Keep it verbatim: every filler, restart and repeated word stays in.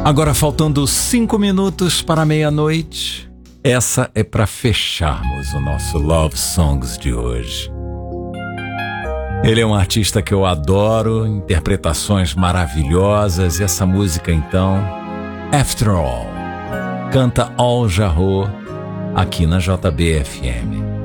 Agora faltando cinco minutos para meia-noite, essa é para fecharmos o nosso Love Songs de hoje. Ele é um artista que eu adoro, interpretações maravilhosas, e essa música então, After All, canta Al Jarreau aqui na J B F M.